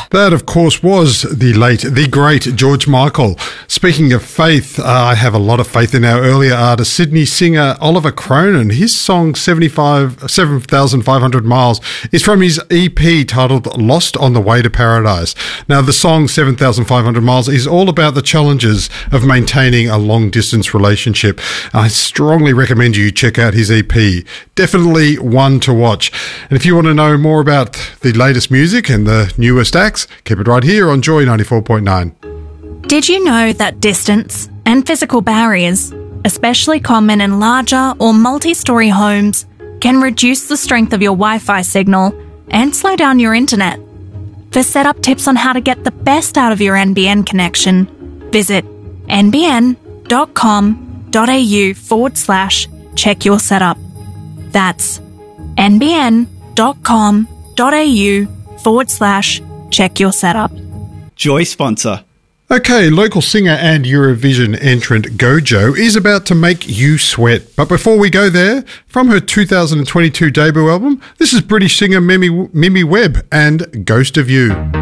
That, of course, was the great George Michael. Speaking of faith, I have a lot of faith in our earlier artist, Sydney singer Oliver Cronin. His song 7,500 Miles is from his EP titled Lost on the Way to Paradise. Now, the song 7,500 Miles is all about the challenges of maintaining a long-distance relationship. I strongly recommend you check out his EP. Definitely one to watch. And if you want to know more about the latest music and the newest acts, keep it right here on Joy 94.9. Did you know that distance and physical barriers, especially common in larger or multi-story homes, can reduce the strength of your Wi-Fi signal and slow down your internet? For setup tips on how to get the best out of your NBN connection, visit nbn.com.au/check your setup. That's nbn.com.au/check your setup. Joy sponsor. Okay, local singer and Eurovision entrant Gojo is about to make you sweat. But before we go there, from her 2022 debut album, this is British singer Mimi Webb and Ghost of You.